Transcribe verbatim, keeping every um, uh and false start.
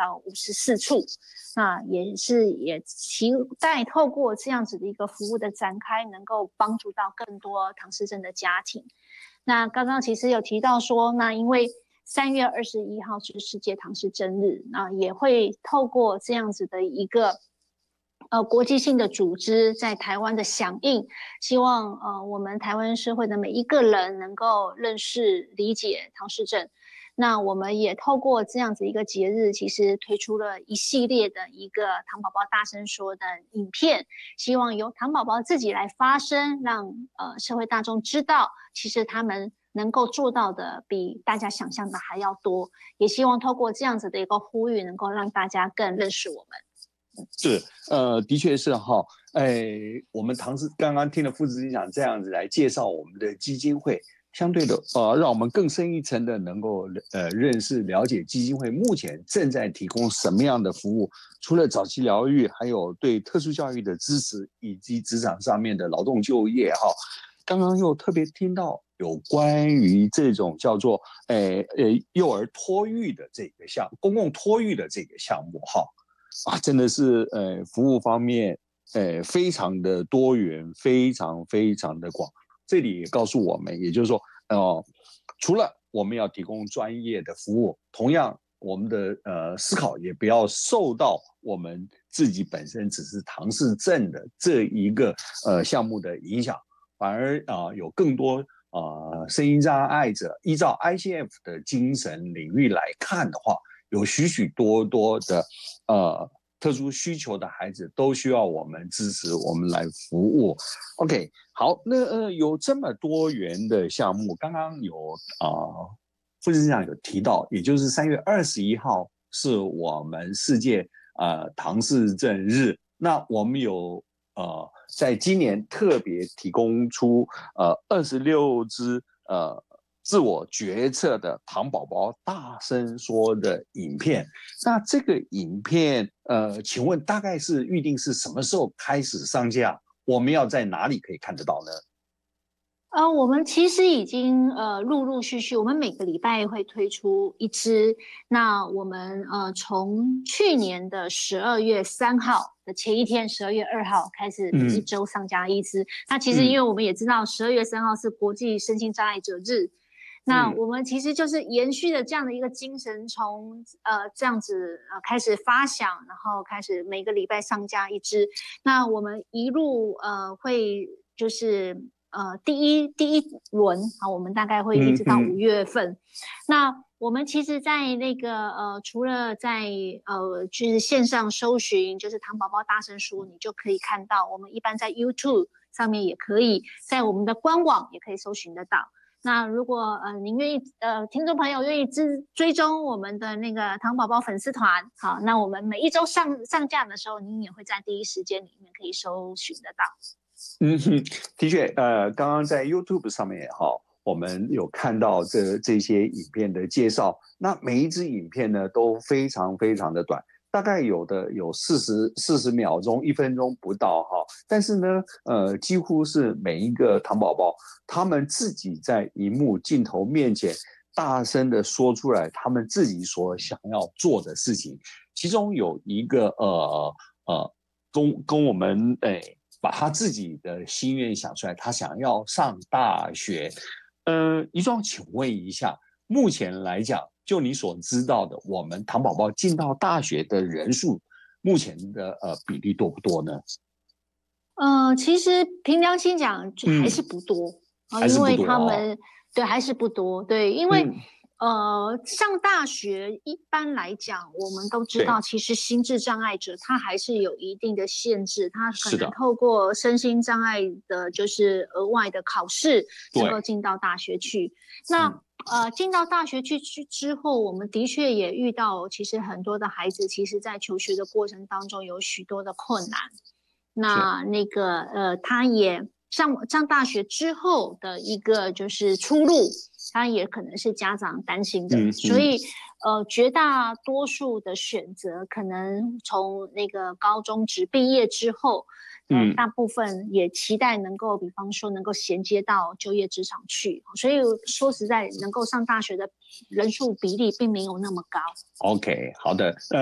到五十四处。那也是也期待透过这样子的一个服务的展开，能够帮助到更多唐氏症的家庭。那刚刚其实有提到说，那因为三月二十一号是世界唐氏症日，那也会透过这样子的一个呃国际性的组织在台湾的响应，希望呃我们台湾社会的每一个人能够认识理解唐氏症。那我们也透过这样子一个节日，其实推出了一系列的一个唐宝宝大声说的影片，希望由唐宝宝自己来发声，让呃社会大众知道，其实他们能够做到的比大家想象的还要多。也希望透过这样子的一个呼吁，能够让大家更认识我们。 是，呃，的确是哈，哎，我们唐氏刚刚听了副执行长这样子来介绍我们的基金会。相对的，呃，让我们更深一层的能够呃认识了解基金会目前正在提供什么样的服务，除了早期疗愈，还有对特殊教育的支持，以及职场上面的劳动就业哈。刚刚又特别听到有关于这种叫做呃呃幼儿托育的这个项，公共托育的这个项目哈，啊，真的是呃服务方面呃非常的多元，非常非常的广。这里也告诉我们，也就是说，呃，除了我们要提供专业的服务，同样我们的呃思考也不要受到我们自己本身只是唐氏症的这一个呃项目的影响，反而啊、呃、有更多呃声音障碍者，依照 I C F 的精神领域来看的话，有许许多多的呃特殊需求的孩子都需要我们支持，我们来服务。OK， 好，那呃有这么多元的项目，刚刚有啊、呃、副执行长有提到，也就是三月二十一号是我们世界呃唐氏症日，那我们有呃在今年特别提供出呃二十六支呃自我决策的唐宝宝大声说的影片。那这个影片呃请问大概是预定是什么时候开始上架？我们要在哪里可以看得到呢？ 呃，我们其实已经呃陆陆续续，我们每个礼拜会推出一支。那我们呃从去年的十二月三号的前一天，十二月二号开始每一周上架一支。嗯、那其实因为我们也知道，十二月三号是国际身心障碍者日。那我们其实就是延续了这样的一个精神，从呃这样子呃开始发想，然后开始每个礼拜上架一支。那我们一路呃会就是呃第一第一轮啊，我们大概会一直到五月份。嗯、那我们其实，在那个呃除了在呃就是线上搜寻，就是唐宝宝大声说，你就可以看到。我们一般在 YouTube 上面也可以，在我们的官网也可以搜寻得到。那如果呃您愿意呃听众朋友愿意追追踪我们的那个唐宝宝粉丝团，好，那我们每一周上上架的时候，您也会在第一时间里面可以搜寻得到。 嗯哼，的确，呃，刚刚在 YouTube 上面哈，我们有看到这这些影片的介绍。那每一支影片呢都非常非常的短。大概有的有四十四十秒钟，一分钟不到哈，但是呢，呃，几乎是每一个唐宝宝，他们自己在荧幕镜头面前大声的说出来他们自己所想要做的事情。其中有一个呃呃，跟跟我们诶，把他自己的心愿想出来，他想要上大学。呃，一庄，请问一下，目前来讲，就你所知道的，我们唐宝宝进到大学的人数，目前的呃比例多不多呢？ 呃，其实凭良心讲，还是不多啊、嗯，因为他们、哦、对还是不多，对，因为、嗯、呃上大学一般来讲，我们都知道，其实心智障碍者他还是有一定的限制，他可能透过身心障碍的，就是额外的考试，能够进到大学去。那、嗯呃，进到大学去去之后，我们的确也遇到，其实很多的孩子，其实在求学的过程当中有许多的困难。那那个呃，他也上上大学之后的一个就是出路，他也可能是家长担心的，嗯、所以呃，绝大多数的选择可能从那个高中职毕业之后。呃，大部分也期待能够，比方说能够衔接到就业职场去，所以说实在，能够上大学的人数比例并没有那么高。 OK， 好的。